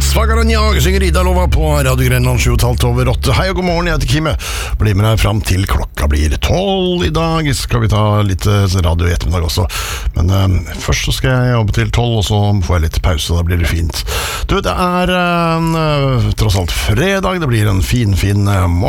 Svagere enn jeg synger Ida Lova på Radio Grenland 7,5 Hei og god morgen, jeg heter Kimme. Bli med deg frem til klokka blir 12 i dag. Skal vi ta litt radio i ettermiddag også. Men først så skal jeg jobbe til 12, og så får jeg litt pause, da blir det fint. Du, det er tross alt fredag. Det blir en fin morgen.